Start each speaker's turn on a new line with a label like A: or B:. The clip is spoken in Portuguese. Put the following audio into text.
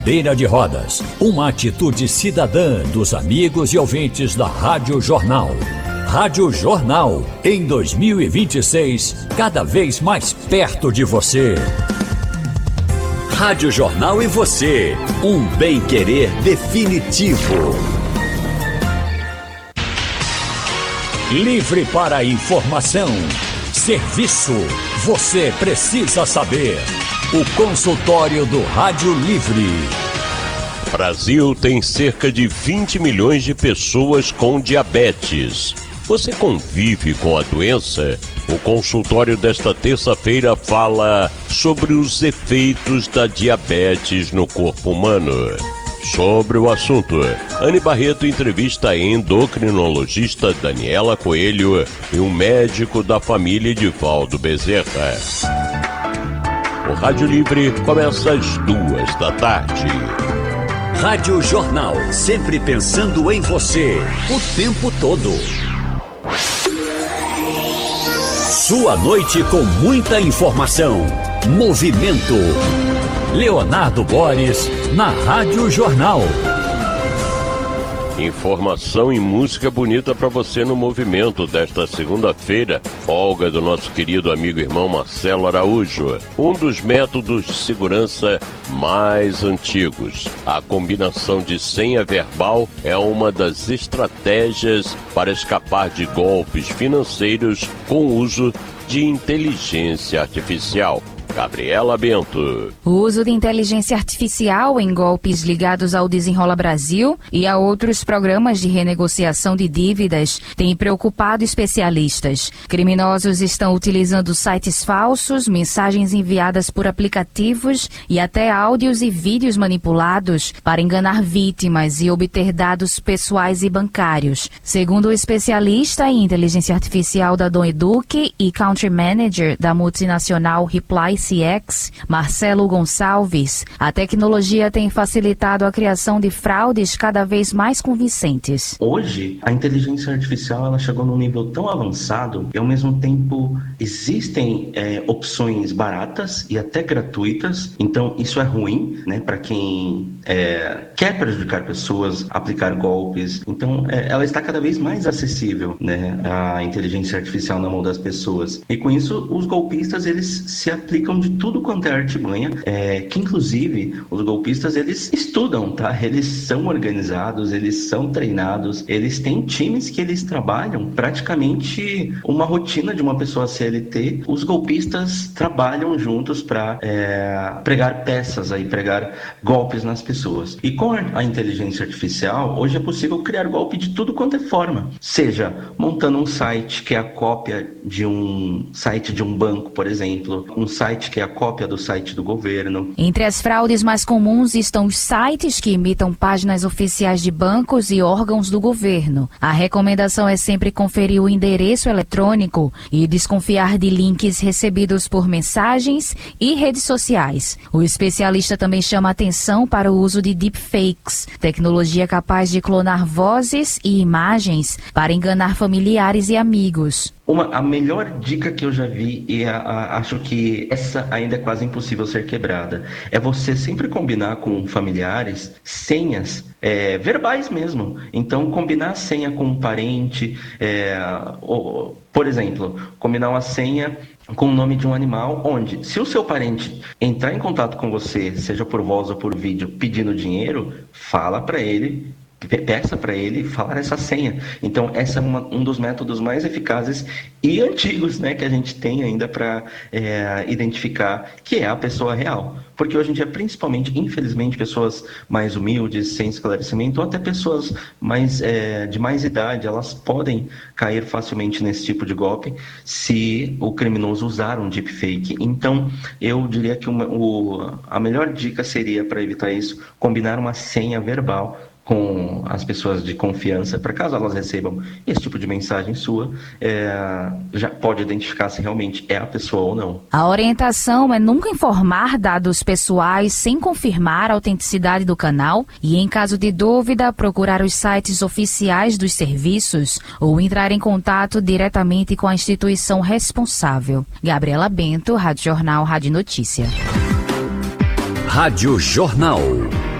A: Cadeira de rodas, uma atitude cidadã dos amigos e ouvintes da Rádio Jornal. Rádio Jornal, em 2026, cada vez mais perto de você. Rádio Jornal e você, um bem-querer definitivo. Livre para a informação, serviço, você precisa saber. O consultório do Rádio Livre.
B: O Brasil tem cerca de 20 milhões de pessoas com diabetes. Você convive com a doença? O consultório desta terça-feira fala sobre os efeitos da diabetes no corpo humano. Sobre o assunto, Anne Barreto entrevista a endocrinologista Daniela Coelho e um médico da família Edivaldo Bezerra. O Rádio Livre começa às 14h.
A: Rádio Jornal, sempre pensando em você, o tempo todo. Sua noite com muita informação. Movimento. Leonardo Boris, na Rádio Jornal.
B: Informação e música bonita para você no movimento desta segunda-feira, folga do nosso querido amigo e irmão Marcelo Araújo. Um dos métodos de segurança mais antigos. A combinação de senha verbal é uma das estratégias para escapar de golpes financeiros com o uso de inteligência artificial. Gabriela Bento.
C: O uso de inteligência artificial em golpes ligados ao Desenrola Brasil e a outros programas de renegociação de dívidas tem preocupado especialistas. Criminosos estão utilizando sites falsos, mensagens enviadas por aplicativos e até áudios e vídeos manipulados para enganar vítimas e obter dados pessoais e bancários. Segundo o especialista em inteligência artificial da Dom Eduque e Country Manager da multinacional Reply CX, Marcelo Gonçalves, a tecnologia tem facilitado a criação de fraudes cada vez mais convincentes.
D: Hoje, a inteligência artificial ela chegou num nível tão avançado e, ao mesmo tempo, existem opções baratas e até gratuitas. Então, isso é ruim, né, para quem quer prejudicar pessoas, aplicar golpes. Então, ela está cada vez mais acessível, né, a inteligência artificial na mão das pessoas. E, com isso, os golpistas eles se aplicam de tudo quanto é artimanha, que inclusive os golpistas eles estudam, tá? Eles são organizados, eles são treinados, eles têm times que eles trabalham praticamente uma rotina de uma pessoa CLT. Os golpistas trabalham juntos para pregar peças aí, pregar golpes nas pessoas. E com a inteligência artificial, hoje é possível criar golpe de tudo quanto é forma, seja montando um site que é a cópia de um site de um banco, por exemplo, um site que é a cópia do site do governo.
C: Entre as fraudes mais comuns estão os sites que imitam páginas oficiais de bancos e órgãos do governo. A recomendação é sempre conferir o endereço eletrônico e desconfiar de links recebidos por mensagens e redes sociais. O especialista também chama atenção para o uso de deepfakes, tecnologia capaz de clonar vozes e imagens para enganar familiares e amigos.
D: A melhor dica que eu já vi, e acho que essa ainda é quase impossível ser quebrada, é você sempre combinar com familiares senhas verbais mesmo. Então, combinar a senha com um parente, por exemplo, combinar uma senha com o nome de um animal, onde, se o seu parente entrar em contato com você, seja por voz ou por vídeo, pedindo dinheiro, fala para ele, peça para ele falar essa senha. Então, essa é um dos métodos mais eficazes e antigos, né, que a gente tem ainda para identificar que é a pessoa real. Porque hoje em dia, principalmente, infelizmente, pessoas mais humildes, sem esclarecimento, ou até pessoas de mais idade, elas podem cair facilmente nesse tipo de golpe se o criminoso usar um deepfake. Então, eu diria que a melhor dica seria, para evitar isso, combinar uma senha verbal com as pessoas de confiança, para caso elas recebam esse tipo de mensagem sua, já pode identificar se realmente é a pessoa ou não.
C: A orientação é nunca informar dados pessoais sem confirmar a autenticidade do canal e, em caso de dúvida, procurar os sites oficiais dos serviços ou entrar em contato diretamente com a instituição responsável. Gabriela Bento, Rádio Jornal, Rádio Notícia.
A: Rádio Jornal.